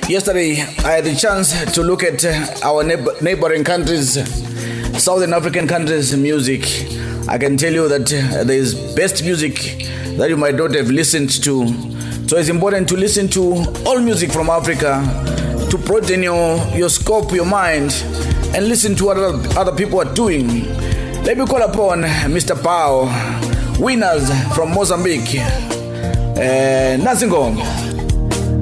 Yesterday, I had the chance to look at our neighboring countries, Southern African countries' music. I can tell you that there is best music that you might not have listened to. So it's important to listen to all music from Africa to broaden your scope, your mind, and listen to what other people are doing. Let me call upon Mr. Pao, Winners from Mozambique. Nazingom.